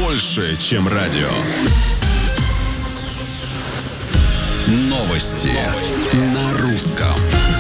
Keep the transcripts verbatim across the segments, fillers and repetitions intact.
больше, чем радио. Новости, Новости. На русском.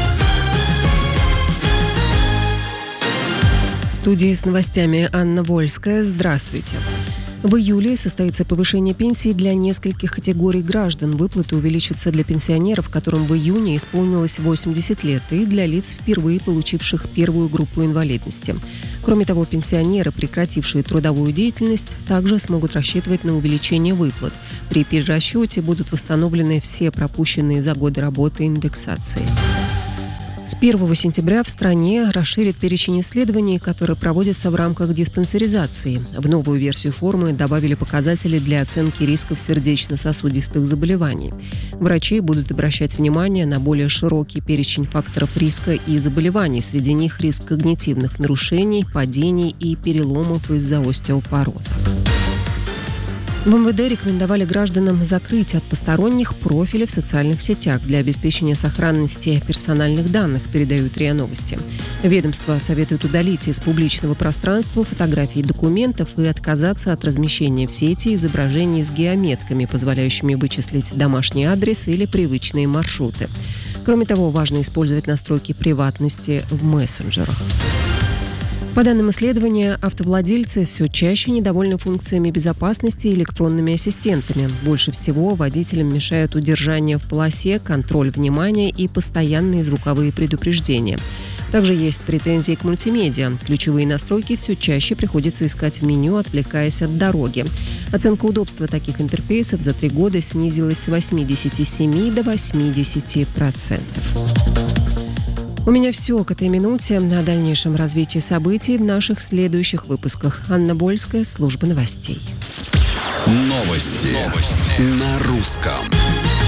В студии с новостями Анна Вольская. Здравствуйте. В июле состоится повышение пенсий для нескольких категорий граждан. Выплаты увеличатся для пенсионеров, которым в июне исполнилось восемьдесят лет, и для лиц, впервые получивших первую группу инвалидности. Кроме того, пенсионеры, прекратившие трудовую деятельность, также смогут рассчитывать на увеличение выплат. При перерасчете будут восстановлены все пропущенные за годы работы индексации. С первого сентября в стране расширят перечень исследований, которые проводятся в рамках диспансеризации. В новую версию формы добавили показатели для оценки рисков сердечно-сосудистых заболеваний. Врачи будут обращать внимание на более широкий перечень факторов риска и заболеваний. Среди них риск когнитивных нарушений, падений и переломов из-за остеопороза. В эм вэ дэ рекомендовали гражданам закрыть от посторонних профили в социальных сетях для обеспечения сохранности персональных данных, передают РИА Новости. Ведомство советует удалить из публичного пространства фотографии документов и отказаться от размещения в сети изображений с геометками, позволяющими вычислить домашний адрес или привычные маршруты. Кроме того, важно использовать настройки приватности в мессенджерах. По данным исследования, автовладельцы все чаще недовольны функциями безопасности и электронными ассистентами. Больше всего водителям мешают удержание в полосе, контроль внимания и постоянные звуковые предупреждения. Также есть претензии к мультимедиа. Ключевые настройки все чаще приходится искать в меню, отвлекаясь от дороги. Оценка удобства таких интерфейсов за три года снизилась с восьмидесяти семи до восьмидесяти процентов. У меня все к этой минуте. О дальнейшем развитии событий в наших следующих выпусках. Анна Вольская, служба новостей. Новости, Новости. На русском.